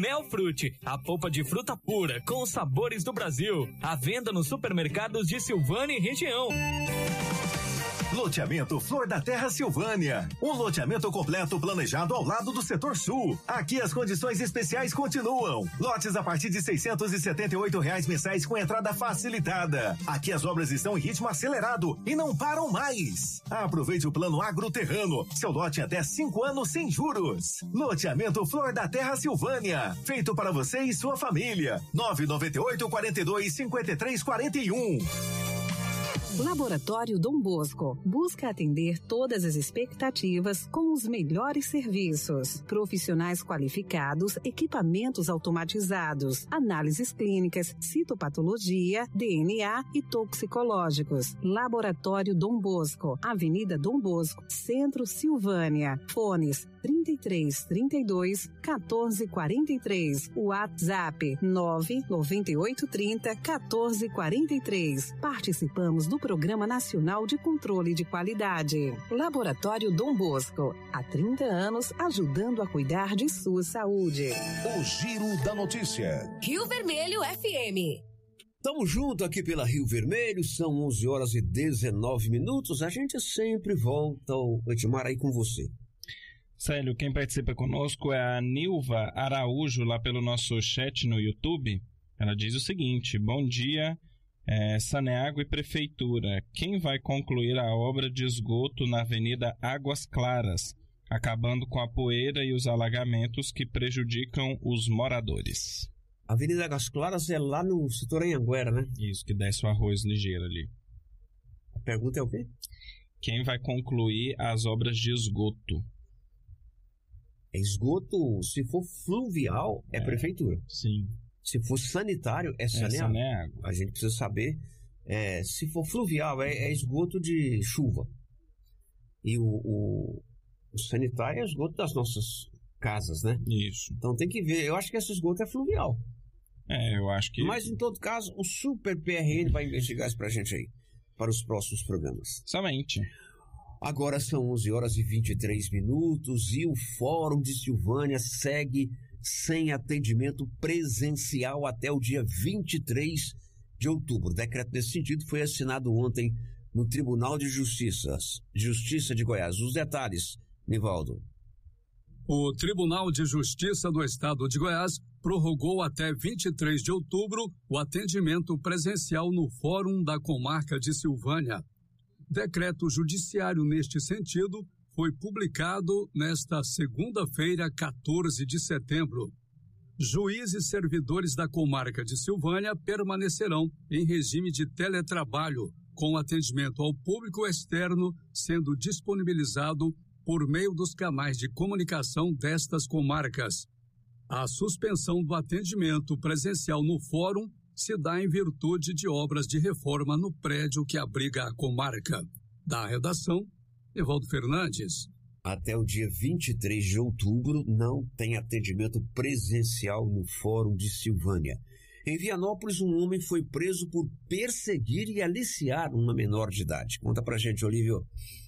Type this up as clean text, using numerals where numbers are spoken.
Melfrute, a polpa de fruta pura com os sabores do Brasil. À venda nos supermercados de Silvânia e região. Loteamento Flor da Terra Silvânia. Um loteamento completo planejado ao lado do setor sul. Aqui as condições especiais continuam. Lotes a partir de R$678 mensais com entrada facilitada. Aqui as obras estão em ritmo acelerado e não param mais. Aproveite o plano Agroterrano. Seu lote em até 5 anos sem juros. Loteamento Flor da Terra Silvânia. Feito para você e sua família. 998-42-5341. Laboratório Dom Bosco busca atender todas as expectativas com os melhores serviços, profissionais qualificados, equipamentos automatizados, análises clínicas, citopatologia, DNA e toxicológicos. Laboratório Dom Bosco, Avenida Dom Bosco, Centro, Silvânia. Fones 3332-1443. WhatsApp 99830-1443. Participamos do Programa Nacional de Controle de Qualidade. Laboratório Dom Bosco, há 30 anos ajudando a cuidar de sua saúde. O Giro da Notícia. Rio Vermelho FM. Estamos juntos aqui pela Rio Vermelho, são 11h19. A gente sempre volta, Edmar, aí com você. Célio, quem participa conosco é a Nilva Araújo, lá pelo nosso chat no YouTube. Ela diz o seguinte: bom dia, Saneago e Prefeitura. Quem vai concluir a obra de esgoto na Avenida Águas Claras, acabando com a poeira e os alagamentos que prejudicam os moradores? A Avenida Águas Claras é lá no setor Anhanguera, né? Isso, que desce o arroz ligeiro ali. A pergunta é o quê? Quem vai concluir as obras de esgoto? Esgoto, se for fluvial, é prefeitura. Sim. Se for sanitário, é Saneago. A gente precisa saber, se for fluvial, é esgoto de chuva. E o sanitário é esgoto das nossas casas, né? Isso. Então tem que ver, eu acho que esse esgoto é fluvial. Eu acho que... Mas em todo caso, o Super PRN vai investigar isso pra gente aí, para os próximos programas. Somente. Agora são 11h23 e o Fórum de Silvânia segue sem atendimento presencial até o dia 23 de outubro. O decreto nesse sentido foi assinado ontem no Tribunal de Justiça de Goiás. Os detalhes, Nivaldo. O Tribunal de Justiça do Estado de Goiás prorrogou até 23 de outubro o atendimento presencial no Fórum da Comarca de Silvânia. Decreto judiciário neste sentido foi publicado nesta segunda-feira, 14 de setembro. Juízes e servidores da Comarca de Silvânia permanecerão em regime de teletrabalho, com atendimento ao público externo sendo disponibilizado por meio dos canais de comunicação destas comarcas. A suspensão do atendimento presencial no fórum se dá em virtude de obras de reforma no prédio que abriga a comarca. Da redação, Evaldo Fernandes. Até o dia 23 de outubro não tem atendimento presencial no Fórum de Silvânia. Em Vianópolis, um homem foi preso por perseguir e aliciar uma menor de idade. Conta pra gente, Olívio.